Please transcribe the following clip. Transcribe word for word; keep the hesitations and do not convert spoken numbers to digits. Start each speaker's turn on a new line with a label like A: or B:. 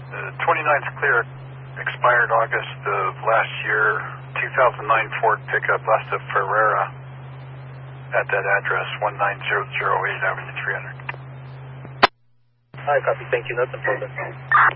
A: Uh, twenty-ninth clear, expired August of last year, two thousand nine Ford pickup left of Ferrera at that address, one nine zero zero eight Avenue three hundred.
B: Hi, copy. Thank you. Nothing further.